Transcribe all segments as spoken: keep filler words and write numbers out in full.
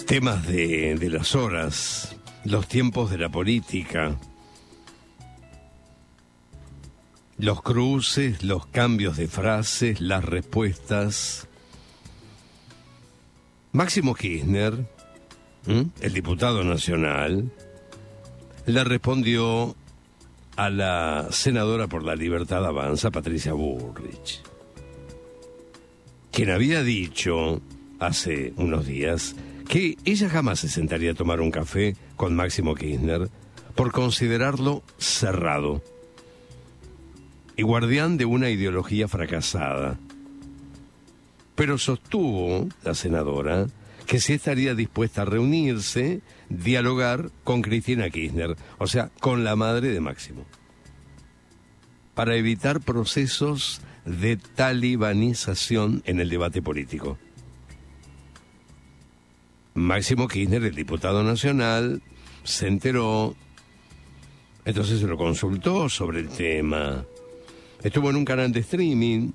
Temas de, de las horas, los tiempos de la política, los cruces, los cambios de frases, las respuestas. Máximo Kirchner, ¿m? el diputado nacional, le respondió a la senadora por la Libertad Avanza, Patricia Bullrich, quien había dicho hace unos días que ella jamás se sentaría a tomar un café con Máximo Kirchner por considerarlo cerrado y guardián de una ideología fracasada. Pero sostuvo la senadora que sí estaría dispuesta a reunirse, dialogar con Cristina Kirchner, o sea, con la madre de Máximo, para evitar procesos de talibanización en el debate político. Máximo Kirchner, el diputado nacional, se enteró, entonces se lo consultó sobre el tema. Estuvo en un canal de streaming,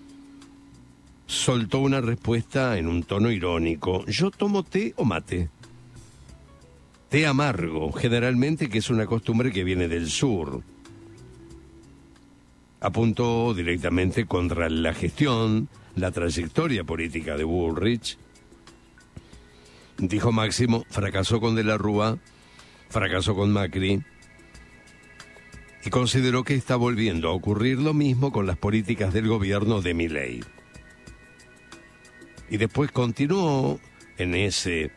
soltó una respuesta en un tono irónico. Yo tomo té o mate. Té amargo, generalmente, que es una costumbre que viene del sur. Apuntó directamente contra la gestión, la trayectoria política de Bullrich. Dijo Máximo, fracasó con De la Rúa, fracasó con Macri, y consideró que está volviendo a ocurrir lo mismo con las políticas del gobierno de Milei. Y después continuó en ese